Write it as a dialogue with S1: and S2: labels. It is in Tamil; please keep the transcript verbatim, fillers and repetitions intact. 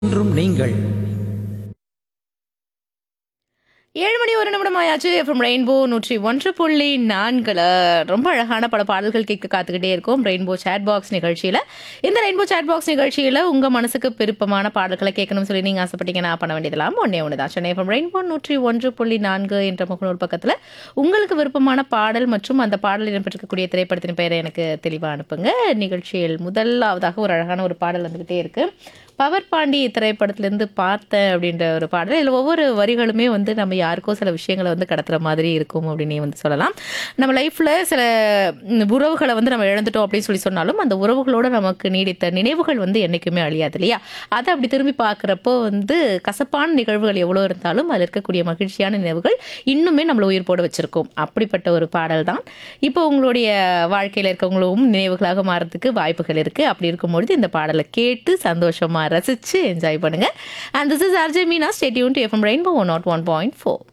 S1: என்றும் நீங்கள்
S2: ஏழு மணி ஒரு நிமிடம் ஆயாச்சு. எஃப்எம் ரெயின்போ நூற்றி ஒன்று புள்ளி நான்குல ரொம்ப அழகான பல பாடல்கள் கேட்க காத்துக்கிட்டே இருக்கும் ரெயின்போ சேட் பாக்ஸ் நிகழ்ச்சியில். இந்த ரெயின்போ சேட் பாக்ஸ் நிகழ்ச்சியில் உங்கள் மனசுக்கு விருப்பமான பாடல்களை கேட்கணும்னு சொல்லி நீங்கள் ஆசைப்பட்டீங்கன்னா பண்ண வேண்டியதெல்லாம் ஒன்றே ஒன்று தான். சென்னை எஃப்எம் ரெயின்போ நூற்றி ஒன்று புள்ளி நான்கு என்ற முகநூல் பக்கத்தில் உங்களுக்கு விருப்பமான பாடல் மற்றும் அந்த பாடல் இடம்பெற்றிருக்கக்கூடிய திரைப்படத்தின் பெயரை எனக்கு தெளிவாக அனுப்புங்க. நிகழ்ச்சியில் முதலாவதாக ஒரு அழகான ஒரு பாடல் வந்துக்கிட்டே இருக்கு. பவர் பாண்டி திரைப்படத்திலேருந்து பார்த்தேன் அப்படின்ற ஒரு பாடல். இதில் ஒவ்வொரு வரிகளுமே வந்து நம்ம யாருக்கோ சில விஷயங்களை வந்து கடத்துற மாதிரி இருக்கும் அப்படின்னே வந்து சொல்லலாம். நம்ம லைஃப்பில் சில உறவுகளை வந்து நம்ம இழந்துட்டோம் அப்படின்னு சொல்லி சொன்னாலும் அந்த உறவுகளோட நமக்கு நீடித்த நினைவுகள் வந்து என்றைக்குமே அழியாது இல்லையா? அதை அப்படி திரும்பி பார்க்குறப்போ வந்து கசப்பான நிகழ்வுகள் எவ்வளோ இருந்தாலும் அதில் இருக்கக்கூடிய மகிழ்ச்சியான நினைவுகள் இன்னுமே நம்மளை உயிர் போட வச்சிருக்கோம். அப்படிப்பட்ட ஒரு பாடல் தான் இப்போ உங்களுடைய வாழ்க்கையில் இருக்கவங்களும் நினைவுகளாக மாறதுக்கு வாய்ப்புகள் இருக்குது. அப்படி இருக்கும்பொழுது இந்த பாடலை கேட்டு சந்தோஷமாக ரசிச்சு என்ஜாய் பண்ணுங்க. And this is R J Meena. Stay tuned to F M Rainbow one oh one point four.